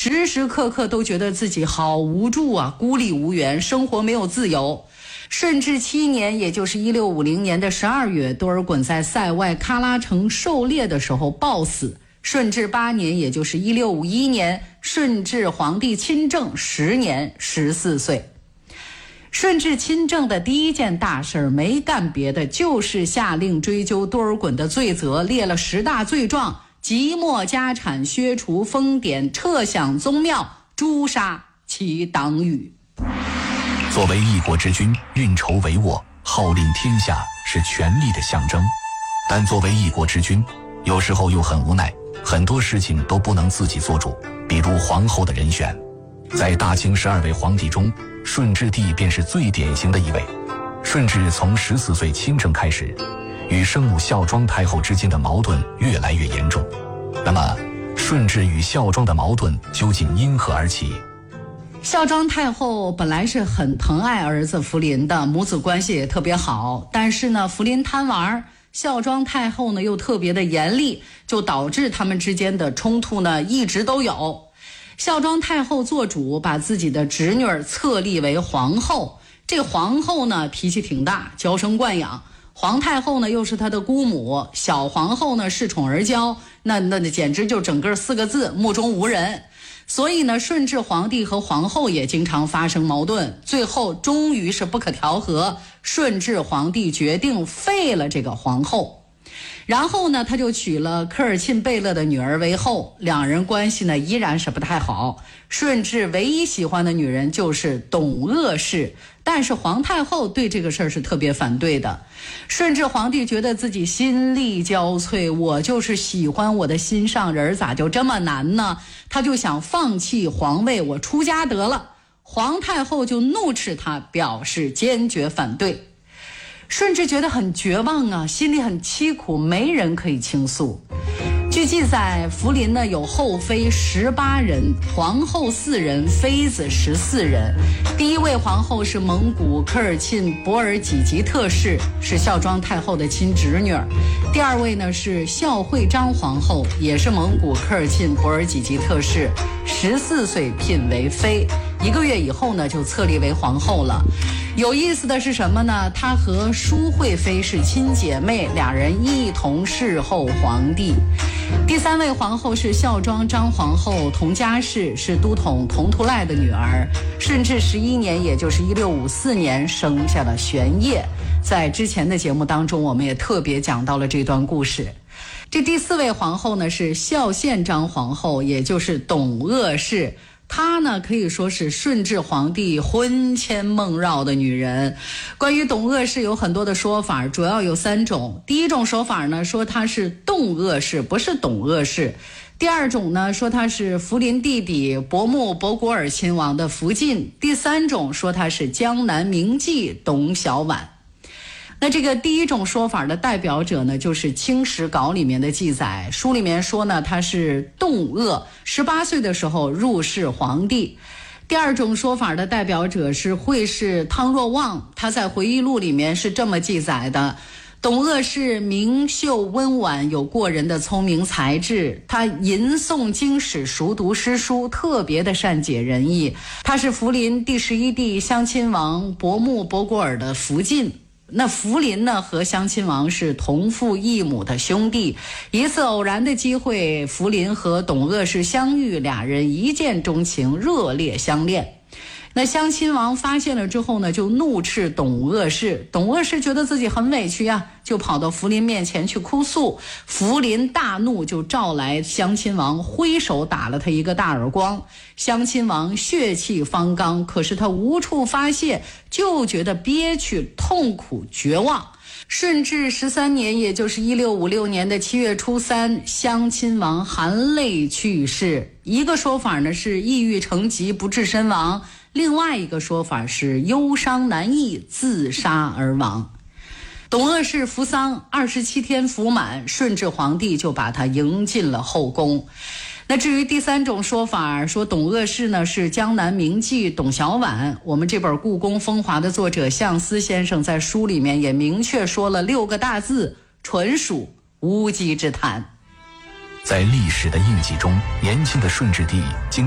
时时刻刻都觉得自己好无助啊，孤立无援，生活没有自由。顺治7年，也就是1650年的12月，多尔衮在塞外喀拉城狩猎的时候暴死。顺治8年，也就是1651年，顺治皇帝亲政10年，14岁。顺治亲政的第一件大事没干别的，就是下令追究多尔衮的罪责，列了10大罪状，即没家产，削除封典，撤享宗庙，诛杀其党羽。 作为一国之君，运筹帷幄，号令天下，是权力的象征。但作为一国之君，有时候又很无奈，很多事情都不能自己做主，比如皇后的人选。在大清12位皇帝中，顺治帝便是最典型的一位。顺治从14岁亲政开始，与生母孝庄太后之间的矛盾越来越严重。那么，顺治与孝庄的矛盾究竟因何而起？ 孝庄太后本来是很疼爱儿子福临的，母子关系也特别好，但是呢，福临贪玩，孝庄太后呢又特别的严厉，就导致他们之间的冲突呢一直都有。孝庄太后做主，把自己的侄女儿册立为皇后。这皇后呢脾气挺大，娇生惯养。皇太后呢又是她的姑母，小皇后呢恃宠而骄，那简直就整个4个字：目中无人。所以呢，顺治皇帝和皇后也经常发生矛盾，最后终于是不可调和。顺治皇帝决定废了这个皇后。然后呢，他就娶了科尔沁贝勒的女儿为后，两人关系呢依然是不太好。顺治唯一喜欢的女人就是董鄂氏，但是皇太后对这个事儿是特别反对的。顺治皇帝觉得自己心力交瘁，我就是喜欢我的心上人，咋就这么难呢？他就想放弃皇位，我出家得了。皇太后就怒斥他，表示坚决反对。顺治觉得很绝望啊，心里很凄苦，没人可以倾诉。据记载，福临呢有后妃18人，皇后4人，妃子14人。第一位皇后是蒙古科尔沁博尔济吉特氏，是孝庄太后的亲侄女。第二位呢是孝惠章皇后，也是蒙古科尔沁博尔济吉特氏，14岁聘为妃，1个月以后呢就册立为皇后了。有意思的是什么呢？她和淑惠妃是亲姐妹，俩人一同侍候皇帝。第3位皇后是孝庄张皇后佟佳氏，是都统佟图赖的女儿。顺治11年，也就是1654年，生下了玄烨。在之前的节目当中，我们也特别讲到了这段故事。这第4位皇后呢是孝献章皇后，也就是董鄂氏。她呢可以说是顺治皇帝魂牵梦绕的女人。关于董鄂氏有很多的说法，主要有3种。第一种说法呢说她是董鄂氏，不是董鄂氏。第二种呢说她是福临弟弟博木博果尔亲王的福晋。第3种说她是江南名妓董小宛。那这个第一种说法的代表者呢，就是《清史稿》里面的记载，书里面说呢，他是董鄂，18岁的时候入仕皇帝。第二种说法的代表者是会试汤若望，他在回忆录里面是这么记载的：董鄂是明秀温婉，有过人的聪明才智，他吟诵经史，熟读诗书，特别的善解人意。他是福临第11帝襄亲王博木博果尔的福晋。那福临呢和襄亲王是同父异母的兄弟，一次偶然的机会，福临和董鄂氏相遇，俩人一见钟情，热烈相恋。那襄亲王发现了之后呢，就怒斥董鄂氏。董鄂氏觉得自己很委屈啊，就跑到福临面前去哭诉。福临大怒，就召来襄亲王，挥手打了他一个大耳光。襄亲王血气方刚，可是他无处发泄，就觉得憋屈、痛苦、绝望。顺治13年，也就是1656年的7月初3，襄亲王含泪去世。一个说法呢是抑郁成疾不治身亡，另外一个说法是忧伤难抑自杀而亡。董鄂氏服丧27天服满，顺治皇帝就把他迎进了后宫。那至于第3种说法，说董鄂氏呢是江南名妓董小宛，我们这本《故宫风华》的作者向思先生在书里面也明确说了6个大字，纯属无稽之谈。 在历史的印记中，年轻的顺治帝经